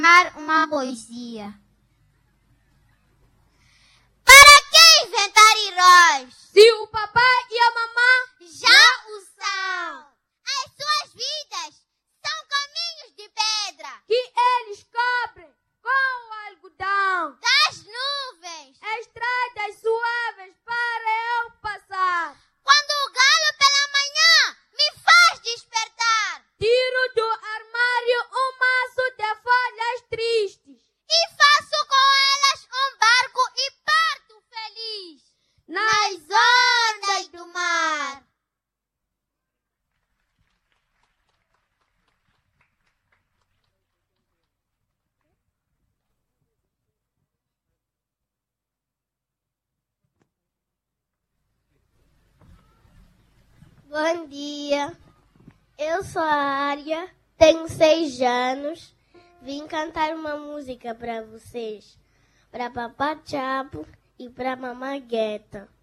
uma poesia. Para que inventar heróis? Se o papai e a mamãe já o são. As suas vidas são caminhos de pedra que eles cobrem com o algodão das nuvens, estradas suaves para eu passar. Quando o galo pela manhã me faz despertar, tiro do armário um maço de folhas tristes e faço com elas um barco e parto feliz nas ondas do mar. Bom dia, eu sou a Ária, tenho 6 anos, vim cantar uma música para vocês, para Papá Chapo e para Mamãe Gueta.